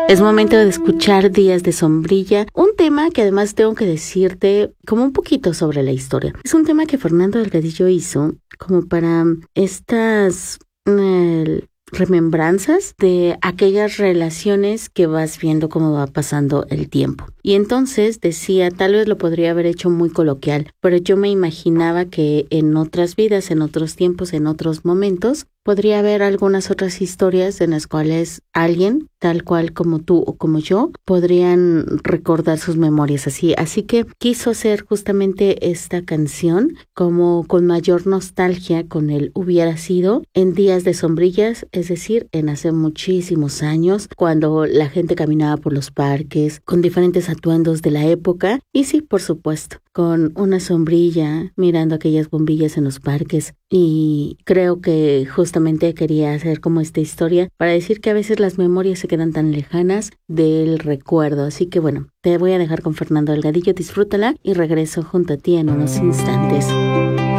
Es momento de escuchar Días de Sombrilla, un tema que además tengo que decirte como un poquito sobre la historia. Es un tema que Fernando Delgadillo hizo como para estas remembranzas de aquellas relaciones que vas viendo cómo va pasando el tiempo. Y entonces decía, tal vez lo podría haber hecho muy coloquial, pero yo me imaginaba que en otras vidas, en otros tiempos, en otros momentos, podría haber algunas otras historias en las cuales alguien, tal cual como tú o como yo, podrían recordar sus memorias así. Así que quiso hacer justamente esta canción como con mayor nostalgia con el hubiera sido en días de sombrillas, es decir, en hace muchísimos años, cuando la gente caminaba por los parques con diferentes atuendos de la época y sí, por supuesto, con una sombrilla mirando aquellas bombillas en los parques. Y creo que justamente quería hacer como esta historia para decir que a veces las memorias se quedan tan lejanas del recuerdo. Así que bueno, te voy a dejar con Fernando Delgadillo, disfrútala y regreso junto a ti en unos instantes.